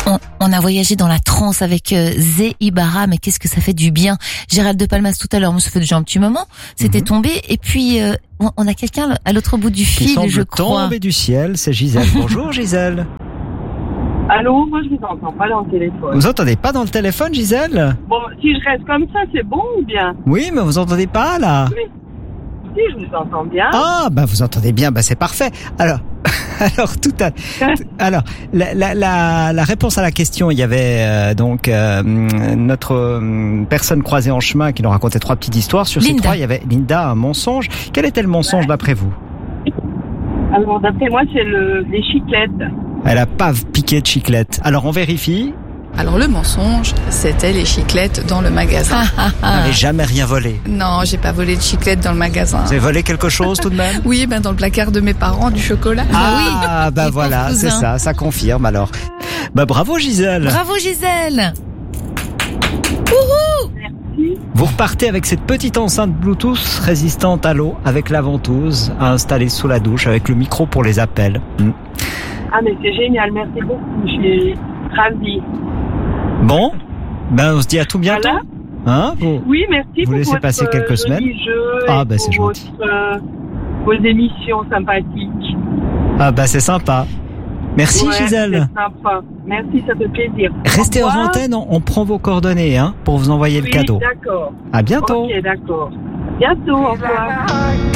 On a voyagé dans la transe avec Zé Ibarra, mais qu'est-ce que ça fait du bien. Gérald de Palmas tout à l'heure, ça fait déjà un petit moment, c'était tombé. Et puis, on a quelqu'un à l'autre bout du fil, je crois. Tomber du ciel, c'est Gisèle. Bonjour Gisèle. Allô, moi je vous entends pas dans le téléphone. Vous entendez pas dans le téléphone, Gisèle? Bon, si je reste comme ça, c'est bon ou bien? Oui, mais vous entendez pas là? Oui. Si, je vous entends bien. Ah, vous entendez bien, c'est parfait. Alors, la réponse à la question, il y avait notre personne croisée en chemin qui nous racontait 3 petites histoires. Sur ces 3, il y avait Linda, un mensonge. Quel était le mensonge d'après vous? Alors, d'après moi, c'est les chiclettes. Elle a pas piqué de chiclettes. Alors, on vérifie. Alors le mensonge, c'était les chiclettes dans le magasin. Vous n'avez jamais rien volé? Non, j'ai pas volé de chiclettes dans le magasin. Vous avez volé quelque chose tout de même? Oui, dans le placard de mes parents, du chocolat. Oui. Voilà, c'est ça confirme alors. Bravo Gisèle. Bravo Gisèle. Merci. Vous repartez avec cette petite enceinte Bluetooth résistante à l'eau avec la ventouse à installer sous la douche avec le micro pour les appels. Ah mais c'est génial, merci beaucoup, je suis ravie. Bon, on se dit à tout bientôt. Voilà. Oui, merci vous pour laissez votre passer quelques semaines. Jeu c'est gentil. Vos émissions sympathiques. C'est sympa. Merci Gisèle. C'est sympa. Merci, ça fait plaisir. Restez hors antenne, on prend vos coordonnées pour vous envoyer le cadeau. D'accord. À bientôt. Ok, d'accord. Bientôt, au revoir.